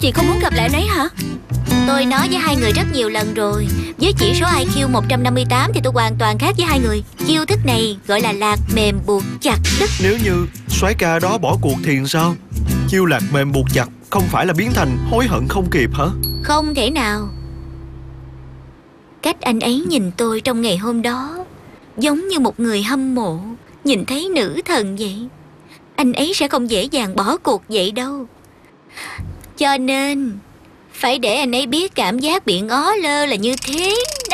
Chị không muốn gặp lại anh ấy hả? Tôi nói với hai người rất nhiều lần rồi. Với chỉ số IQ 158 thì tôi hoàn toàn khác với hai người. Chiêu thức này gọi là lạc mềm buộc chặt đó. Nếu như soái ca đó bỏ cuộc thì sao? Chiêu lạc mềm buộc chặt không phải là biến thành hối hận không kịp hả? Không thể nào. Cách anh ấy nhìn tôi trong ngày hôm đó giống như một người hâm mộ nhìn thấy nữ thần vậy. Anh ấy sẽ không dễ dàng bỏ cuộc vậy đâu. Cho nên phải để anh ấy biết cảm giác bị ngó lơ là như thế